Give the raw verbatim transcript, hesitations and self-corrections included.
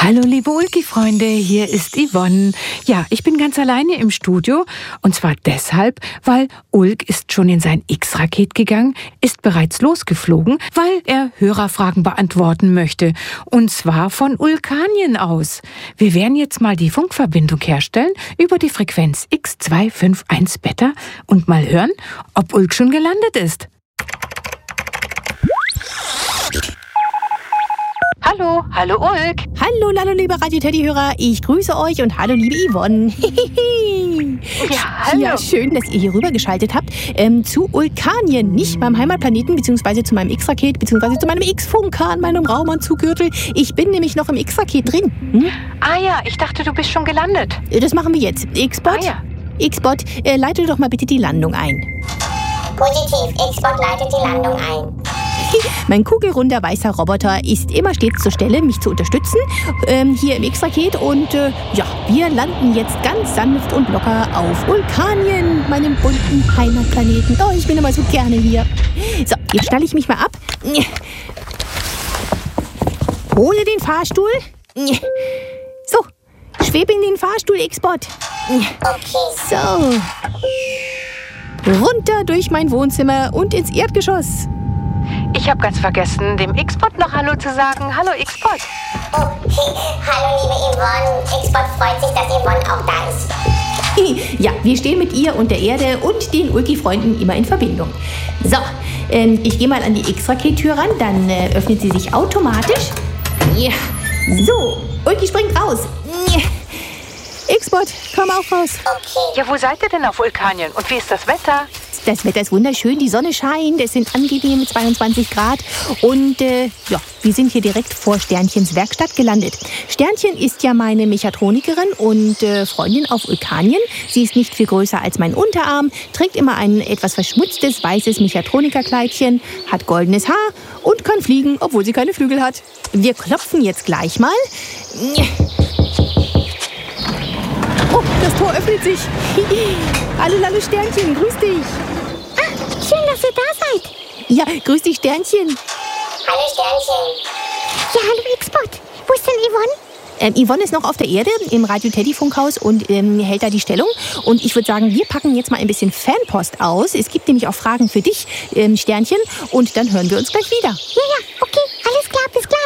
Hallo liebe Ulki-Freunde, hier ist Yvonne. Ja, ich bin ganz alleine im Studio und zwar deshalb, weil Ulk ist schon in sein X-Raket gegangen, ist bereits losgeflogen, weil er Hörerfragen beantworten möchte und zwar von Ulkanien aus. Wir werden jetzt mal die Funkverbindung herstellen über die Frequenz X zwei fünf eins Beta und mal hören, ob Ulk schon gelandet ist. Hallo, hallo Ulk. Hallo, hallo liebe Radio-Teddy-Hörer, ich grüße euch und hallo liebe Yvonne. Ja, hallo. Ja, schön, dass ihr hier rübergeschaltet habt ähm, zu Ulkanien, nicht meinem Heimatplaneten, beziehungsweise zu meinem X-Raket, beziehungsweise zu meinem X-Funker, meinem Raumanzuggürtel. Ich bin nämlich noch im X-Raket drin. Hm? Ah ja, ich dachte, du bist schon gelandet. Das machen wir jetzt. X-Bot, Ah, ja. X-Bot, äh, leite doch mal bitte die Landung ein. Positiv, X-Bot leitet die Landung ein. Mein kugelrunder weißer Roboter ist immer stets zur Stelle, mich zu unterstützen, ähm, hier im X-Raket. Und äh, ja, wir landen jetzt ganz sanft und locker auf Ulkanien, meinem bunten Heimatplaneten. Oh, ich bin immer so gerne hier. So, jetzt stelle ich mich mal ab. Hole den Fahrstuhl. So, schwebe in den Fahrstuhl, X-Bot. So. Runter durch mein Wohnzimmer und ins Erdgeschoss. Ich habe ganz vergessen, dem X-Bot noch Hallo zu sagen. Hallo X-Bot. Oh, hallo liebe Yvonne. X-Bot freut sich, dass Yvonne auch da ist. Ja, wir stehen mit ihr und der Erde und den Ulki-Freunden immer in Verbindung. So, ähm, ich gehe mal an die X-Raket-Tür ran, dann äh, öffnet sie sich automatisch. Ja, so, Ulki springt raus. X-Bot, komm auch raus. Okay. Ja, wo seid ihr denn auf Ulkanien und wie ist das Wetter? Das Wetter ist wunderschön, die Sonne scheint, es sind angenehme zweiundzwanzig Grad und äh, ja, wir sind hier direkt vor Sternchens Werkstatt gelandet. Sternchen ist ja meine Mechatronikerin und äh, Freundin auf Ulkanien. Sie ist nicht viel größer als mein Unterarm, trägt immer ein etwas verschmutztes weißes Mechatronikerkleidchen, hat goldenes Haar und kann fliegen, obwohl sie keine Flügel hat. Wir klopfen jetzt gleich mal. Oh, das Tor öffnet sich. Hallo, hallo Sternchen, grüß dich. Schön, dass ihr da seid. Ja, grüß dich, Sternchen. Hallo Sternchen. Ja, hallo X-Bot. Wo ist denn Yvonne? Ähm, Yvonne ist noch auf der Erde im Radio-Teddy-Funkhaus und ähm, hält da die Stellung. Und ich würde sagen, wir packen jetzt mal ein bisschen Fanpost aus. Es gibt nämlich auch Fragen für dich, ähm, Sternchen. Und dann hören wir uns gleich wieder. Ja, ja, okay. Alles klar, bis gleich.